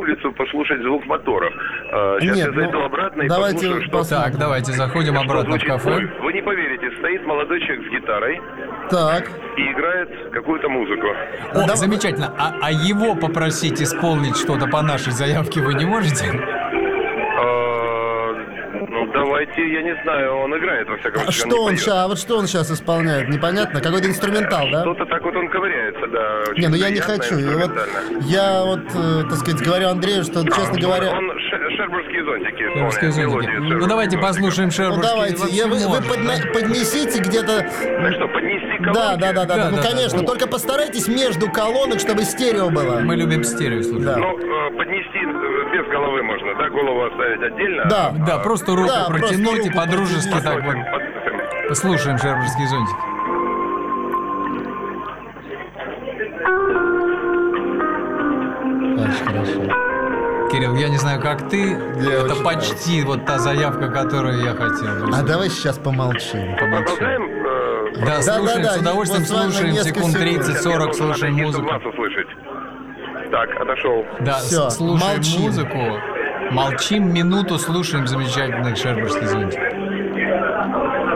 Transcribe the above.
улицу послушать звук моторов. Сейчас я зайду обратно и давайте послушаю, что... Так, давайте заходим обратно в звучит. кафе. Ой, вы не поверите, стоит молодой человек с гитарой Так. и играет какую-то музыку. О, замечательно. А его попросить исполнить что-то по нашей заявке вы не можете? Ну, давайте, я не знаю, он играет, во всяком случае, Что он не поет. сейчас, вот что он сейчас исполняет? Непонятно? Какой-то инструментал, да? Что-то так вот он ковыряется, да. очень Не, ну я не приятно, хочу. И вот инструментально. я вот, так сказать, говорю Андрею, что, честно говоря... Он шербургские зонтики Шербургские исполняет, зонтики. мелодию Ну давайте шербургских послушаем Ну шербургские. давайте, вы поднесите где-то... зонтиков. Что, поднести колонки? Да. Ну да, конечно, только постарайтесь между колонок, чтобы стерео было. Мы любим стерео слушать. Да. Ну, поднести без головы можно, да? Голову оставить отдельно? Да. Да, просто руку Да, просто протянуть и руку по-дружески протянуть. так вот. Послушаем. Послушаем шербургские зонтики. Очень хорошо. Кирилл, я не знаю, как ты, это очень почти вот та заявка, которую я хотел. А давай сейчас помолчим. Продолжаем? Да, слушаем, да, с удовольствием вот с вами слушаем, несколько секунд секунд. 30-40 слушаем музыку. Вас услышать. Так, отошел. Да, Всё, слушаем молчим. музыку. Молчим минуту, слушаем замечательных шербургских зонтиков.